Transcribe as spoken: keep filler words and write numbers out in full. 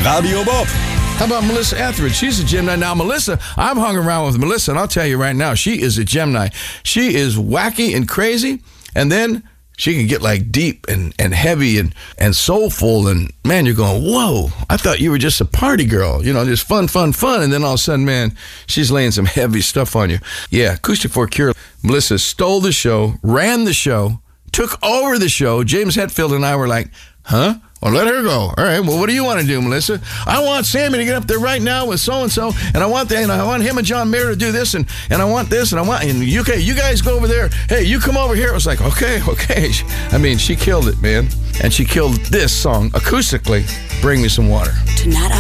Radio Bob. How about Melissa Etheridge? She's a Gemini. Now, Melissa, I've hung around with Melissa, and I'll tell you right now, she is a Gemini. She is wacky and crazy, and then she can get like deep and, and heavy and, and soulful, and man, you're going, whoa, I thought you were just a party girl, you know, just fun, fun, fun, and then all of a sudden, man, she's laying some heavy stuff on you. Yeah, Acoustic for a Cure. Melissa stole the show, ran the show, took over the show. James Hetfield and I were like, huh? Well, let her go. All right. Well, what do you want to do, Melissa? I want Sammy to get up there right now with so-and-so, and I want that, and I want him and John Mayer to do this, and, and I want this, and I want, and you, okay, you guys go over there. Hey, you come over here. It was like, okay, okay. I mean, she killed it, man. And she killed this song acoustically, Bring Me Some Water. Tonight